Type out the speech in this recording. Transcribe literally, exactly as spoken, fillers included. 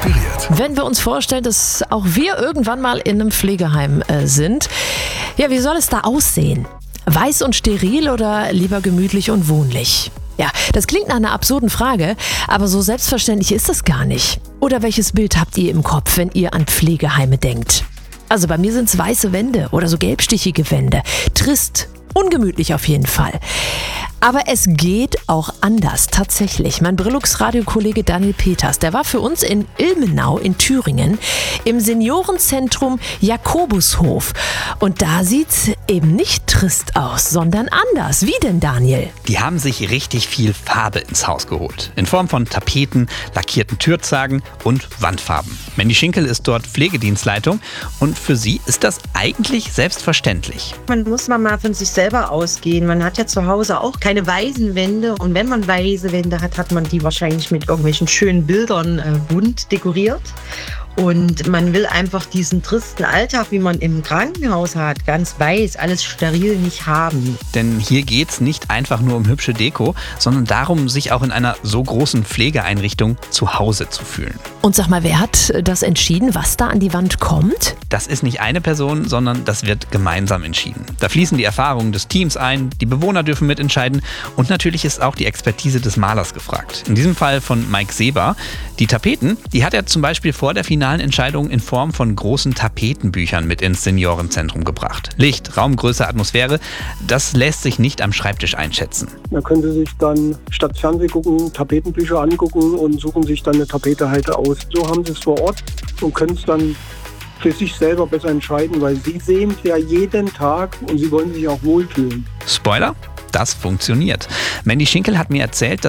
inspiriert. Wenn wir uns vorstellen, dass auch wir irgendwann mal in einem Pflegeheim äh, sind, ja, wie soll es da aussehen? Weiß und steril oder lieber gemütlich und wohnlich? Ja, das klingt nach einer absurden Frage, aber so selbstverständlich ist das gar nicht. Oder welches Bild habt ihr im Kopf, wenn ihr an Pflegeheime denkt? Also bei mir sind es weiße Wände oder so gelbstichige Wände. Trist, ungemütlich auf jeden Fall. Aber es geht auch anders, tatsächlich. Mein Brillux-Radiokollege Daniel Peters, der war für uns in Ilmenau in Thüringen im Seniorenzentrum Jakobushof. Und da sieht's eben nicht trist aus, sondern anders. Wie denn, Daniel? Die haben sich richtig viel Farbe ins Haus geholt. In Form von Tapeten, lackierten Türzagen und Wandfarben. Mandy Schinkel ist dort Pflegedienstleitung und für sie ist das eigentlich selbstverständlich. Man muss mal von sich selber ausgehen. Man hat ja zu Hause auch keine keine weißen Wände. Und wenn man weiße Wände hat, hat man die wahrscheinlich mit irgendwelchen schönen Bildern äh, bunt dekoriert. Und man will einfach diesen tristen Alltag, wie man im Krankenhaus hat, ganz weiß, alles steril nicht haben. Denn hier geht's nicht einfach nur um hübsche Deko, sondern darum, sich auch in einer so großen Pflegeeinrichtung zu Hause zu fühlen. Und sag mal, wer hat das entschieden, was da an die Wand kommt? Das ist nicht eine Person, sondern das wird gemeinsam entschieden. Da fließen die Erfahrungen des Teams ein, die Bewohner dürfen mitentscheiden und natürlich ist auch die Expertise des Malers gefragt. In diesem Fall von Mike Seber. Die Tapeten, die hat er zum Beispiel vor der finalen Entscheidung in Form von großen Tapetenbüchern mit ins Seniorenzentrum gebracht. Licht, Raumgröße, Atmosphäre, das lässt sich nicht am Schreibtisch einschätzen. Da können Sie sich dann statt Fernsehen gucken, Tapetenbücher angucken und suchen sich dann eine Tapete halt aus. So haben Sie es vor Ort und können es dann für sich selber besser entscheiden, weil Sie sehen es ja jeden Tag und Sie wollen sich auch wohlfühlen. Spoiler? Das funktioniert. Mandy Schinkel hat mir erzählt, dass